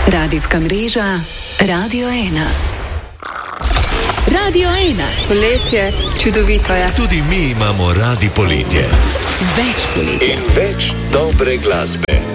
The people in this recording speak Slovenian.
Radijska mreža Radio 1. Radio 1. Poletje, čudovito je. Tudi mi imamo radi poletje. Več poletja. In več dobre glasbe.